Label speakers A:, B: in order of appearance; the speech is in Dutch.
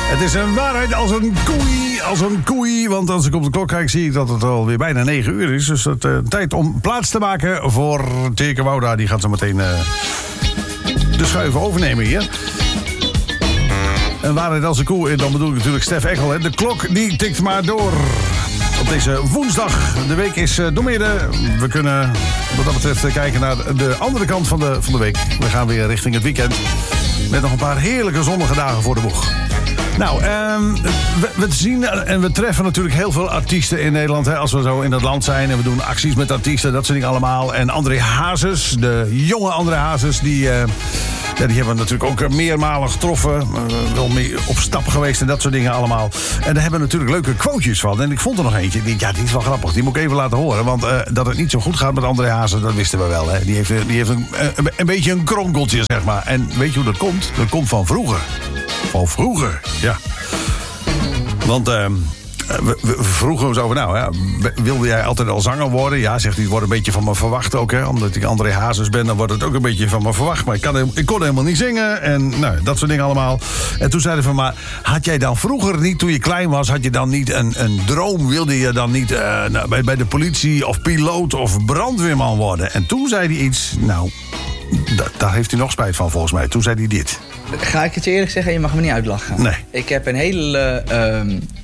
A: Het is een waarheid als een koei. Want als ik op de klok kijk, zie ik dat het alweer bijna 9 uur is. Dus het tijd om plaats te maken voor Teke Wouda. Die gaat zo meteen de schuiven overnemen hier. Een waarheid als een koe, dan bedoel ik natuurlijk Stef Eckel. Hè. De klok die tikt maar door. Op deze woensdag. De week is doormidden. We kunnen wat dat betreft kijken naar de andere kant van de week. We gaan weer richting het weekend. Met nog een paar heerlijke zonnige dagen voor de boeg. Nou, we zien en we treffen natuurlijk heel veel artiesten in Nederland. Hè, als we zo in dat land zijn en we doen acties met artiesten, dat soort dingen allemaal. En André Hazes, de jonge André Hazes, die hebben we natuurlijk ook meermalen getroffen. Wel mee op stap geweest en dat soort dingen allemaal. En daar hebben we natuurlijk leuke quotejes van. En ik vond er nog eentje, die is wel grappig. Die moet ik even laten horen. Want dat het niet zo goed gaat met André Hazes, dat wisten we wel. Hè. Die heeft een beetje een kronkeltje, zeg maar. En weet je hoe dat komt? Dat komt van vroeger. Van vroeger, ja. Want we vroegen ons over, wilde jij altijd al zanger worden? Ja, zegt hij, het wordt een beetje van me verwacht ook. Hè? Omdat ik André Hazes ben, dan wordt het ook een beetje van me verwacht. Maar ik kon helemaal niet zingen en dat soort dingen allemaal. En toen zei hij van, maar had jij dan vroeger niet, toen je klein was, had je dan niet een droom? Wilde je dan niet bij de politie of piloot of brandweerman worden? En toen zei hij iets, daar heeft hij nog spijt van volgens mij. Toen zei hij dit.
B: Ga ik het je eerlijk zeggen, je mag me niet uitlachen.
A: Nee.
B: Ik heb een hele